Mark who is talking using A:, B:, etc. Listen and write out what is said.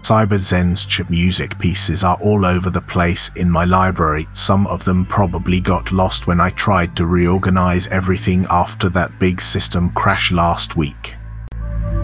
A: CyberZen's music pieces are all over the place in my library. Some of them probably got lost when I tried to reorganize everything after that big system crash last week.